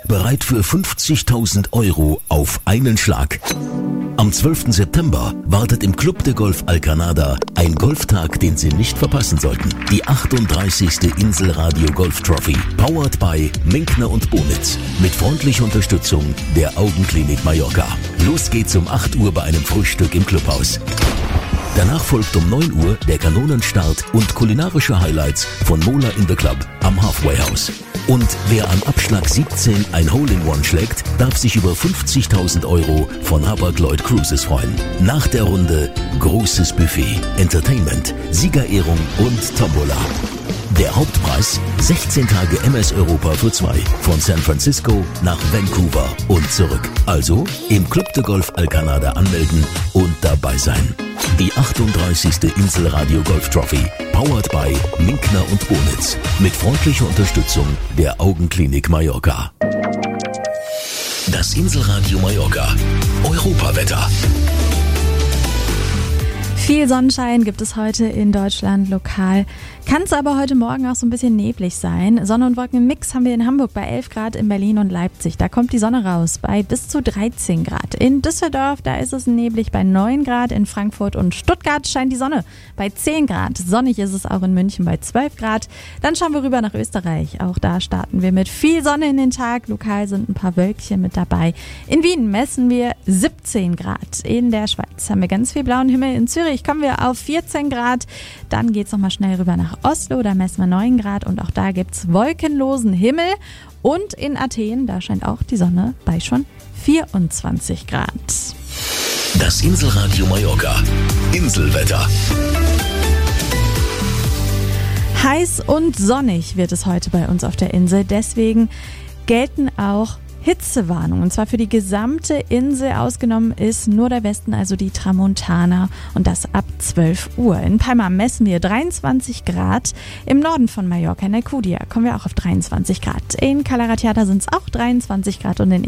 bereit für 50.000 € auf einen Schlag. Am 12. September wartet im Club de Golf Alcanada ein Golftag, den Sie nicht verpassen sollten. Die 38. Inselradio Golf Trophy, powered by Minkner und Bonitz, mit freundlicher Unterstützung der Augenklinik Mallorca. Los geht's um 8 Uhr bei einem Frühstück im Clubhaus. Danach folgt um 9 Uhr der Kanonenstart und kulinarische Highlights von Mola in the Club am Halfway House. Und wer am Abschlag 17 ein Hole-in-One schlägt, darf sich über 50.000 € von Hapag-Lloyd Cruises freuen. Nach der Runde großes Buffet, Entertainment, Siegerehrung und Tombola. Der Hauptpreis 16 Tage MS Europa für 2 von San Francisco nach Vancouver und zurück. Also im Club de Golf Alcanada anmelden und dabei sein. Die 38. Inselradio Golf Trophy, powered by Minkner und Bonitz, mit freundlicher Unterstützung der Augenklinik Mallorca. Das Inselradio Mallorca Europawetter. Viel Sonnenschein gibt es heute in Deutschland lokal. Kann es aber heute Morgen auch so ein bisschen neblig sein. Sonne und Wolken im Mix haben wir in Hamburg bei 11 Grad, in Berlin und Leipzig. Da kommt die Sonne raus bei bis zu 13 Grad. In Düsseldorf, da ist es neblig bei 9 Grad. In Frankfurt und Stuttgart scheint die Sonne bei 10 Grad. Sonnig ist es auch in München bei 12 Grad. Dann schauen wir rüber nach Österreich. Auch da starten wir mit viel Sonne in den Tag. Lokal sind ein paar Wölkchen mit dabei. In Wien messen wir 17 Grad. In der Schweiz haben wir ganz viel blauen Himmel. In Zürich kommen wir auf 14 Grad. Dann geht es nochmal schnell rüber nach Oslo, da messen wir 9 Grad und auch da gibt es wolkenlosen Himmel. Und in Athen, da scheint auch die Sonne bei schon 24 Grad. Das Inselradio Mallorca Inselwetter. Heiß und sonnig wird es heute bei uns auf der Insel. Deswegen gelten auch Hitzewarnung, und zwar für die gesamte Insel. Ausgenommen ist nur der Westen, also die Tramontana, und das ab 12 Uhr. In Palma messen wir 23 Grad. Im Norden von Mallorca, in Alcudia, kommen wir auch auf 23 Grad. In Cala Ratjada sind es auch 23 Grad und in